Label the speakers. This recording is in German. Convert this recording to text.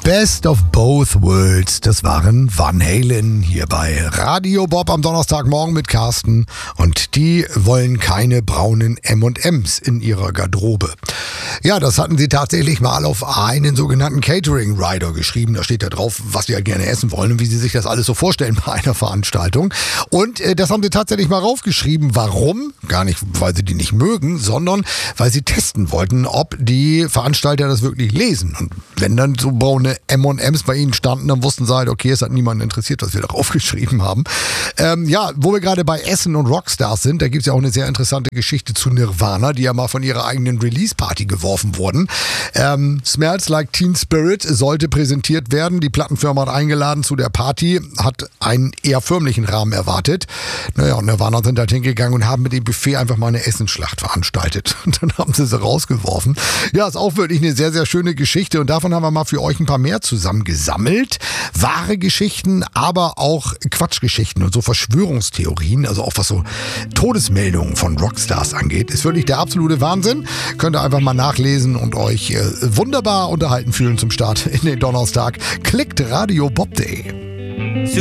Speaker 1: Best of Both Worlds, das waren Van Halen hier bei Radio Bob am Donnerstagmorgen mit Carsten und die wollen keine braunen M&Ms in ihrer Garderobe. Ja, das hatten sie tatsächlich mal auf einen sogenannten Catering Rider geschrieben. Da steht da drauf, was sie halt gerne essen wollen und wie sie sich das alles so vorstellen bei einer Veranstaltung. Und das haben sie tatsächlich mal raufgeschrieben. Warum? Gar nicht, weil sie die nicht mögen, sondern weil sie testen wollten, ob die Veranstalter das wirklich lesen. Und wenn dann so braune M&Ms bei ihnen standen, dann wussten sie halt, okay, es hat niemanden interessiert, was wir da draufgeschrieben haben. Ja, wo wir gerade bei Essen und Rockstars sind, da gibt es ja auch eine sehr interessante Geschichte zu Nirvana, die ja mal von ihrer eigenen Release-Party geworfen wurden. Smells Like Teen Spirit sollte präsentiert werden. Die Plattenfirma hat eingeladen zu der Party, hat einen eher förmlichen Rahmen erwartet. Naja, und Nirvana sind halt hingegangen und haben mit dem Buffet einfach mal eine Essensschlacht veranstaltet. Und dann haben sie rausgeworfen. Ja, ist auch wirklich eine sehr, sehr schöne Geschichte und davon haben wir mal für euch ein paar mehr zusammengesammelt. Wahre Geschichten, aber auch Quatschgeschichten und so Verschwörungstheorien, also auch was so Todesmeldungen von Rockstars angeht, ist wirklich der absolute Wahnsinn. Könnt ihr einfach mal nachlesen und euch wunderbar unterhalten fühlen zum Start in den Donnerstag. Klickt radiobob.de.